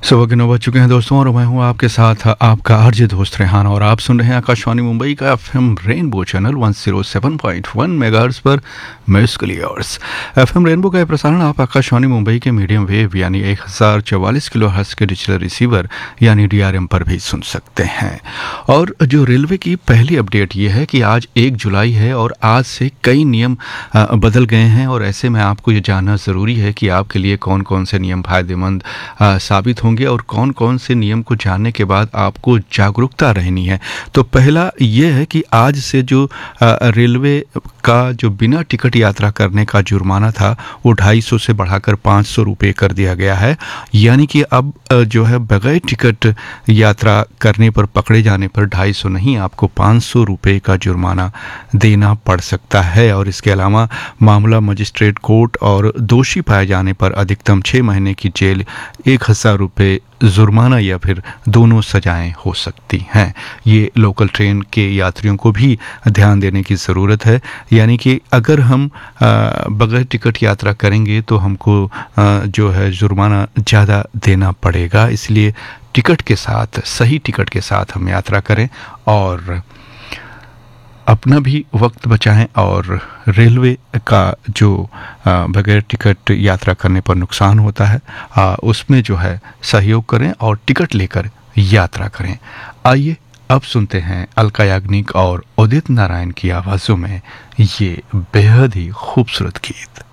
सुबह के 9 बज चुके हैं दोस्तों, और मैं हूं आपके साथ आपका आरजे दोस्त रेहान, और आप सुन रहे हैं आकाशवाणी मुंबई का एफएम रेनबो चैनल 107.1 मेगाहर्ट्ज पर म्यूजिकली आवर्स। एफएम रेनबो का यह प्रसारण आप आकाशवाणी मुंबई के मीडियम वेव यानी 1044 किलोहर्ट्ज के डिजिटल रिसीवर यानी डीआरएम पर भी सुन सकते हैं। और जो रेलवे की पहली अपडेट ये है कि आज 1 जुलाई है और आज से कई नियम बदल गए हैं, और ऐसे में आपको ये जानना ज़रूरी है कि आपके लिए कौन कौन से नियम फ़ायदेमंद साबित होंगे और कौन कौन से नियम को जानने के बाद आपको जागरूकता रहनी है। तो पहला ये है कि आज से जो रेलवे का जो बिना टिकट यात्रा करने का जुर्माना था वो 250 से बढ़ाकर 500 रुपये कर दिया गया है। यानी कि अब जो है बगैर टिकट यात्रा करने पर पकड़े जाने पर 250 नहीं, आपको 500 रुपये का जुर्माना देना पड़ सकता है। और इसके अलावा मामला मजिस्ट्रेट कोर्ट और दोषी पाए जाने पर अधिकतम 6 महीने की जेल, 1000 रुपये जुर्माना या फिर दोनों सजाएं हो सकती हैं। ये लोकल ट्रेन के यात्रियों को भी ध्यान देने की ज़रूरत है। यानी कि अगर हम बगैर टिकट यात्रा करेंगे तो हमको जो है जुर्माना ज़्यादा देना पड़ेगा। इसलिए टिकट के साथ, सही टिकट के साथ हम यात्रा करें और अपना भी वक्त बचाएं, और रेलवे का जो बगैर टिकट यात्रा करने पर नुकसान होता है उसमें जो है सहयोग करें और टिकट लेकर यात्रा करें। आइए अब सुनते हैं अलका याग्निक और उदित नारायण की आवाज़ों में ये बेहद ही खूबसूरत गीत।